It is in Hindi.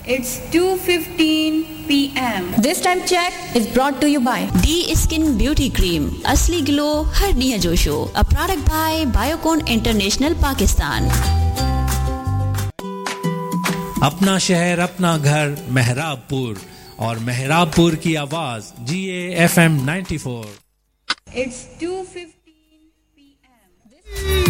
It's 2:15 p.m. This time check is brought to you by D Skin Beauty Cream. असली ग्लो हर निया जोशो. A product by Biocon International Pakistan. अपना शहर अपना घर मेहराबपुर और मेहराबपुर की आवाज GAFM 94. It's 2:15